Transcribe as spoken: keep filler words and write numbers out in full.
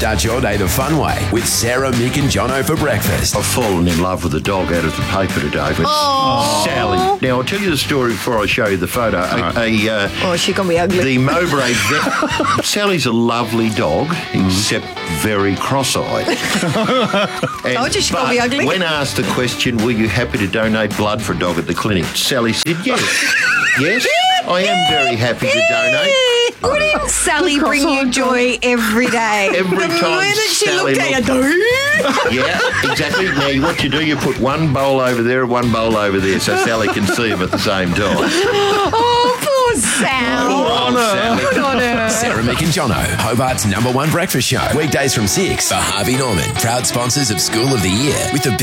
Start your day the fun way with Sarah, Mick and Jono for breakfast. I've fallen in love with a dog out of the paper today. But Sally. Now, I'll tell you the story before I show you the photo. A, a, uh, Oh, she can be ugly. the Mowbray vet. Sally's a lovely dog, except very cross-eyed. And- Told you she can't but be ugly. When asked the question, were you happy to donate blood for a dog at the clinic? Sally said yes. Yes, I am very happy to donate. Wouldn't Sally bring you joy every day? Every the time moment she Sally looked at you, Yeah, exactly. Now, what you do, you put one bowl over there and one bowl over there so Sally can see them at the same time. oh, poor Sal. Oh, Sally. Good on her. Sarah, Mick and Jono, Hobart's number one breakfast show. Weekdays from six for Harvey Norman, proud sponsors of School of the Year with the